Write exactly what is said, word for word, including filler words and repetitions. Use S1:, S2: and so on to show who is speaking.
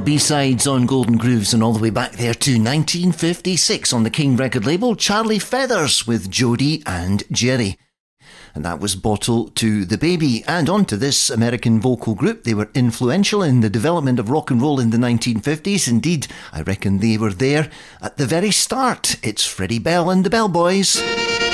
S1: B-sides on Golden Grooves, and all the way back there to nineteen fifty-six on the King record label, Charlie Feathers with Jody and Jerry. And that was Bottle to the Baby. And on to this American vocal group. They were influential in the development of rock and roll in the nineteen fifties. Indeed, I reckon they were there at the very start. It's Freddie Bell and the Bell Boys.